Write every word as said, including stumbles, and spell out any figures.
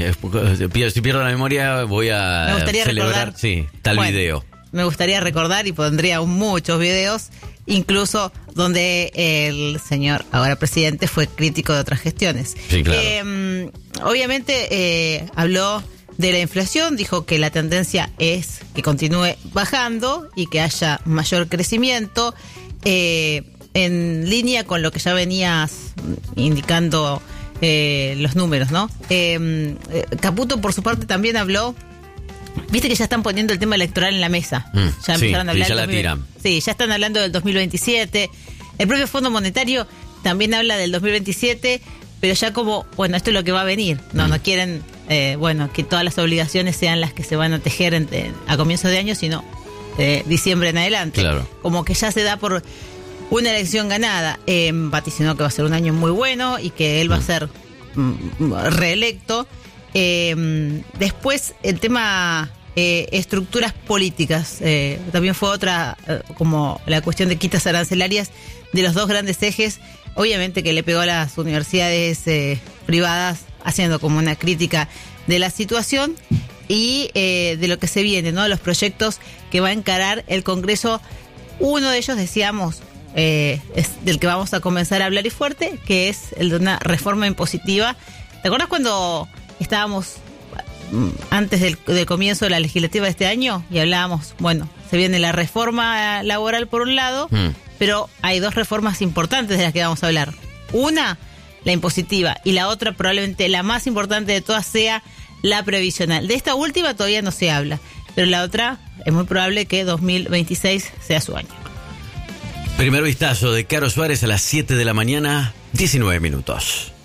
Si pierdo la memoria, voy a Me gustaría celebrar recordar, sí, tal bueno, video. Me gustaría recordar y pondría muchos videos, incluso donde el señor, ahora presidente, fue crítico de otras gestiones. Sí, claro. Eh, obviamente eh, habló de la inflación, dijo que la tendencia es que continúe bajando y que haya mayor crecimiento, eh, en línea con lo que ya venías indicando eh, los números, ¿no? Eh, Caputo, por su parte, también habló. Viste que ya están poniendo el tema electoral en la mesa. Mm, ya sí, empezaron a hablar. y ya del la tiran. Sí, ya están hablando del dos mil veintisiete. El propio Fondo Monetario también habla del dos mil veintisiete, pero ya como, bueno, esto es lo que va a venir. No, mm. no quieren, eh, bueno, que todas las obligaciones sean las que se van a tejer en, en, a comienzos de año, sino de diciembre en adelante. Claro. Como que ya se da por una elección ganada. Eh, vaticinó que va a ser un año muy bueno y que él va a ser mm, reelecto. Eh, después el tema eh, estructuras políticas eh, también fue otra, eh, como la cuestión de quitas arancelarias de los dos grandes ejes, obviamente que le pegó a las universidades eh, privadas, haciendo como una crítica de la situación y eh, de lo que se viene, ¿no? Los proyectos que va a encarar el Congreso. Uno de ellos, decíamos, eh, es del que vamos a comenzar a hablar y fuerte, que es el de una reforma impositiva. ¿Te acuerdas cuando estábamos antes del, del comienzo de la legislativa de este año y hablábamos, bueno, se viene la reforma laboral por un lado, mm. pero hay dos reformas importantes de las que vamos a hablar? Una, la impositiva, y la otra, probablemente la más importante de todas, sea la previsional. De esta última todavía no se habla, pero la otra es muy probable que dos mil veintiséis sea su año. Primer vistazo de Caro Suárez a las siete de la mañana, diecinueve minutos.